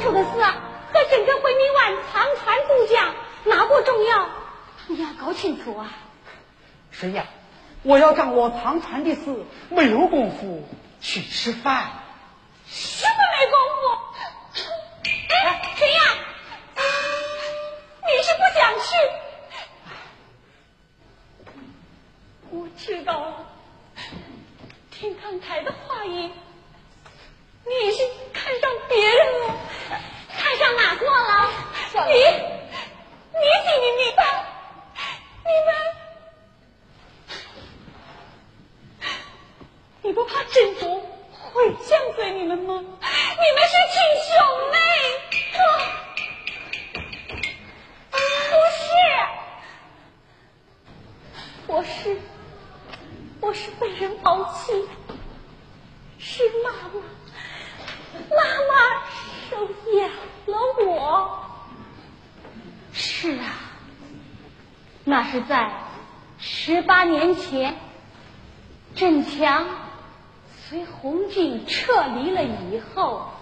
楚的事啊，和整个回民湾长传渡江哪个重要？你要搞清楚啊！ 是呀，我要掌握长传的事，没有功夫去吃饭。 什么没功夫？哎，谁呀？你是不想去？我知道了，听刚才的话音，你是看上别人了。看上哪个了？你心里明白？你不怕珍珠会相随你们吗？你们是亲兄妹。不是，我是被人抛弃，是妈妈收养了我。是啊，那是在18年前，郑强随红军撤离了以后，